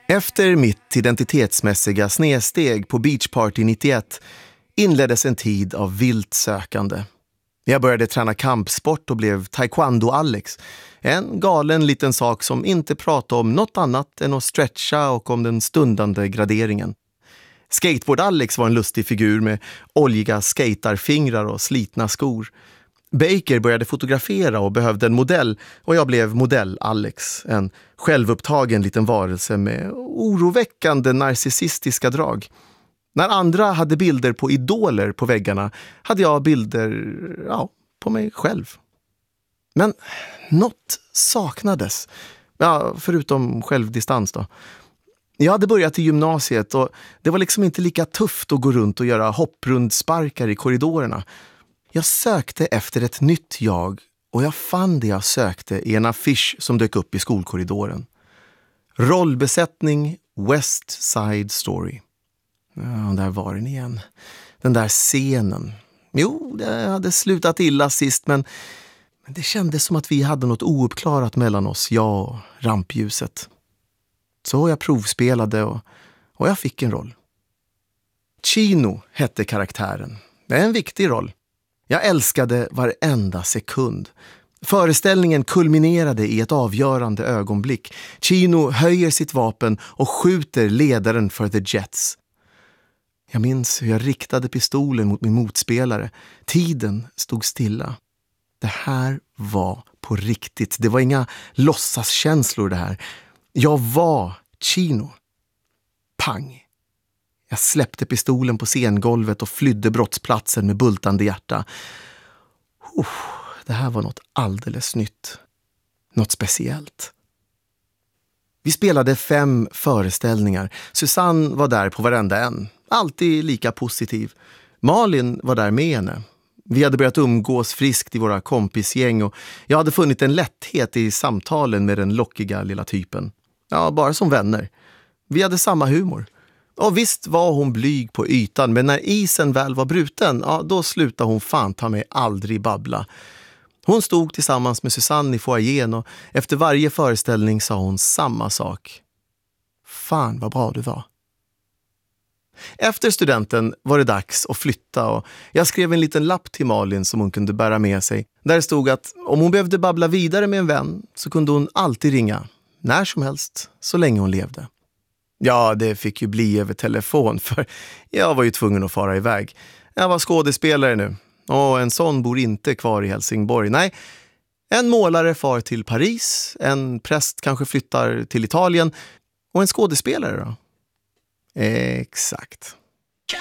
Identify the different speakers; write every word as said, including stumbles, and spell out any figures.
Speaker 1: Efter mitt identitetsmässiga snedsteg på Beach Party nittioett inleddes en tid av vilt sökande. Jag började träna kampsport och blev taekwondo-Alex. En galen liten sak som inte pratade om något annat än att stretcha och om den stundande graderingen. Skateboard-Alex var en lustig figur med oljiga skatarfingrar och slitna skor. Baker började fotografera och behövde en modell och jag blev modell-Alex. En självupptagen liten varelse med oroväckande narcissistiska drag. När andra hade bilder på idoler på väggarna hade jag bilder ja, på mig själv. Men något saknades. Ja, förutom självdistans då. Jag hade börjat i gymnasiet och det var liksom inte lika tufft att gå runt och göra hopprundsparkar i korridorerna. Jag sökte efter ett nytt jag och jag fann det jag sökte i en affisch som dök upp i skolkorridoren. Rollbesättning West Side Story. Ja, där var den igen. Den där scenen. Jo, det hade slutat illa sist, men, men det kändes som att vi hade något ouppklarat mellan oss, jag och rampljuset. Så jag provspelade och, och jag fick en roll. Chino hette karaktären. Det är en viktig roll. Jag älskade varenda sekund. Föreställningen kulminerade i ett avgörande ögonblick. Chino höjer sitt vapen och skjuter ledaren för The Jets. Jag minns hur jag riktade pistolen mot min motspelare. Tiden stod stilla. Det här var på riktigt. Det var inga låtsaskänslor det här. Jag var Chino. Pang. Jag släppte pistolen på scengolvet och flydde brottsplatsen med bultande hjärta. Uh, det här var något alldeles nytt. Något speciellt. Vi spelade fem föreställningar. Susanne var där på varenda en. Alltid lika positiv. Malin var där med henne. Vi hade börjat umgås friskt i våra kompisgäng och jag hade funnit en lätthet i samtalen med den lockiga lilla typen. Ja, bara som vänner. Vi hade samma humor. Och visst var hon blyg på ytan, men när isen väl var bruten, ja, då slutade hon fan ta mig aldrig babbla. Hon stod tillsammans med Susanne i foajén och efter varje föreställning sa hon samma sak. Fan vad bra du var. Efter studenten var det dags att flytta och jag skrev en liten lapp till Malin som hon kunde bära med sig. Där stod att om hon behövde babbla vidare med en vän så kunde hon alltid ringa, när som helst, så länge hon levde. Ja, det fick ju bli över telefon för jag var ju tvungen att fara iväg. Jag var skådespelare nu och en sån bor inte kvar i Helsingborg. Nej, en målare far till Paris, en präst kanske flyttar till Italien och en skådespelare då? Exakt.